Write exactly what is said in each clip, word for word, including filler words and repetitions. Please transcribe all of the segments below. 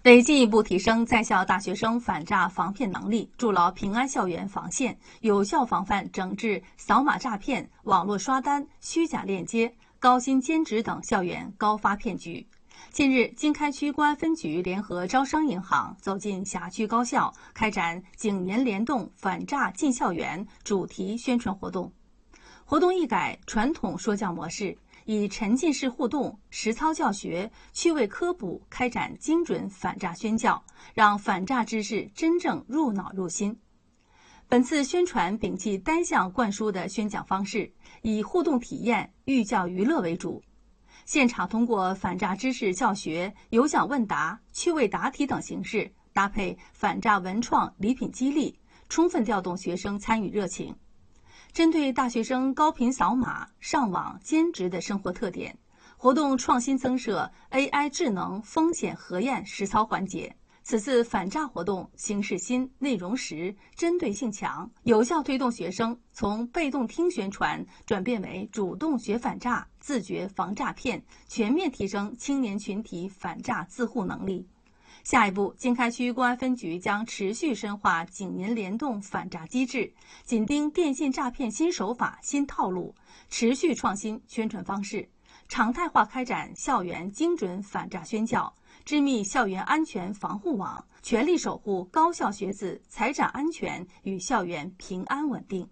为进一步提升在校大学生反诈防骗能力，筑牢平安校园防线，有效防范整治扫码诈骗、网络刷单、虚假链接、高薪兼职等校园高发骗局。近日，经开区公安分局联合招商银行走进辖区高校，开展景年联动反诈进校园主题宣传活动。活动一改传统说教模式，以沉浸式互动、实操教学、趣味科普开展精准反诈宣教，让反诈知识真正入脑入心。本次宣传摒弃单向灌输的宣讲方式，以互动体验、寓教于乐为主。现场通过反诈知识教学、有奖问答、趣味答题等形式，搭配反诈文创礼品激励，充分调动学生参与热情。针对大学生高频扫码、上网、兼职的生活特点，活动创新增设 A I 智能风险核验实操环节。此次反诈活动形式新、内容实、针对性强，有效推动学生从被动听宣传转变为主动学反诈、自觉防诈骗，全面提升青年群体反诈自护能力。下一步，经开区公安分局将持续深化景年联动反诈机制，紧盯电信诈骗新手法、新套路，持续创新宣传方式，常态化开展校园精准反诈宣教，织密校园安全防护网，全力守护高校学子财产安全与校园平安稳定。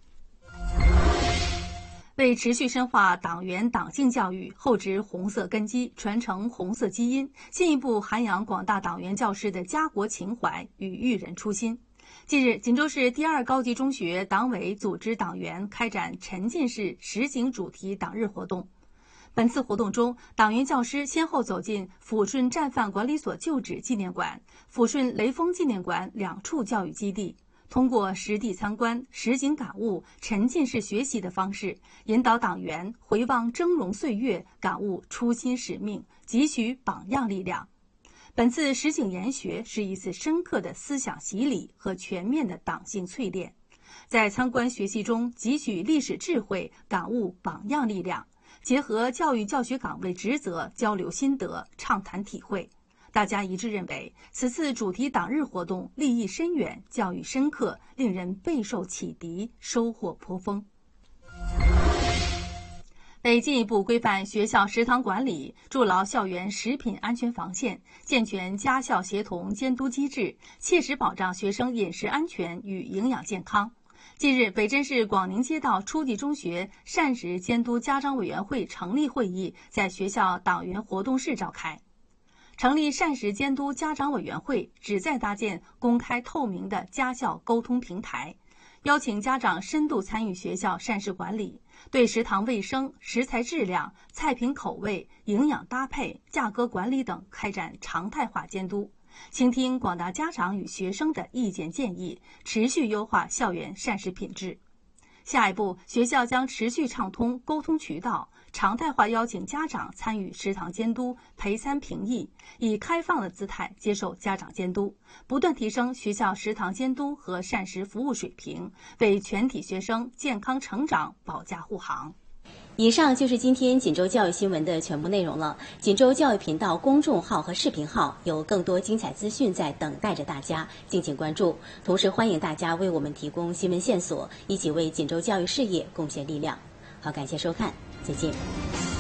为持续深化党员党性教育，厚植红色根基，传承红色基因，进一步涵养广大党员教师的家国情怀与育人初心。近日，锦州市第二高级中学党委组织党员开展沉浸式实景主题党日活动。本次活动中，党员教师先后走进抚顺战犯管理所旧址纪念馆、抚顺雷锋纪念馆两处教育基地，通过实地参观、实景感悟、沉浸式学习的方式，引导党员回望峥嵘岁月，感悟初心使命，汲取榜样力量。本次实景研学是一次深刻的思想洗礼和全面的党性淬炼，在参观学习中汲取历史智慧，感悟榜样力量，结合教育教学岗位职责，交流心得，畅谈体会。大家一致认为，此次主题党日活动立意深远，教育深刻，令人备受启迪，收获颇丰。为进一步规范学校食堂管理，筑牢校园食品安全防线，健全家校协同监督机制，切实保障学生饮食安全与营养健康。近日，北镇市广宁街道初级中学膳食监督家长委员会成立会议在学校党员活动室召开。成立膳食监督家长委员会，旨在搭建公开透明的家校沟通平台，邀请家长深度参与学校膳食管理，对食堂卫生、食材质量、菜品口味、营养搭配、价格管理等开展常态化监督，倾听广大家长与学生的意见建议，持续优化校园膳食品质。下一步，学校将持续畅通沟通渠道，常态化邀请家长参与食堂监督、陪餐评议，以开放的姿态接受家长监督，不断提升学校食堂监督和膳食服务水平，为全体学生健康成长保驾护航。 以上就是今天锦州教育新闻的全部内容了。锦州教育频道公众号和视频号有更多精彩资讯在等待着大家，敬请关注。同时欢迎大家为我们提供新闻线索，一起为锦州教育事业贡献力量。好，感谢收看，再见。